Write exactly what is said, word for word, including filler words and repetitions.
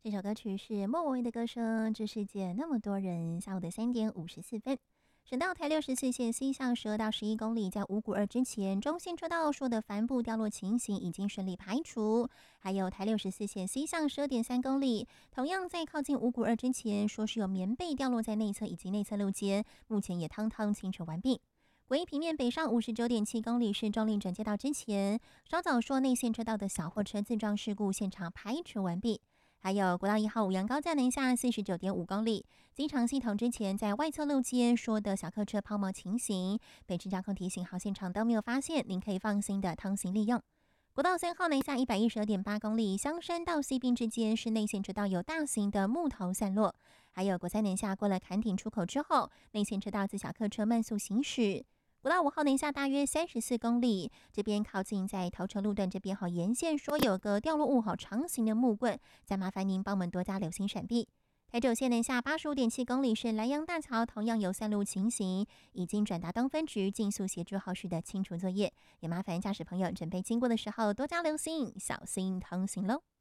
这首歌曲是莫文蔚的歌声《这世界那么多人》。下午的三点五十四分，省道台六十四线西向十二到十一公里，在五股二之前，中线车道说的帆布掉落情形已经顺利排除。还有台六十四线西向十二点三公里，同样在靠近五股二之前，说是有棉被掉落在内侧以及内侧路肩，目前也汤汤清除完毕。国一平面北上五十九点七公里是中立转接道之前，稍早说内线车道的小货车自撞事故现场排除完毕。还有国道一号五杨高架南下四十九点五公里，机场系统之前在外侧路肩说的小客车抛锚情形，北市交通提醒好现场都没有发现，您可以放心的通行利用。国道三号南下一百一十二点八公里，香山到西滨之间是内线车道有大型的木头散落。还有国三南下过了坎顶出口之后，内线车道自小客车慢速行驶。国道五号南下大约三十四公里，这边靠近在头城路段这边好沿线说有个掉落物好长形的木棍，再麻烦您帮我们多加留心闪避。台九线南下八十五点七公里是南阳大桥，同样有散路情形，已经转达东分局尽速协助后续的清除作业，也麻烦驾驶朋友准备经过的时候多加留心，小心通行喽。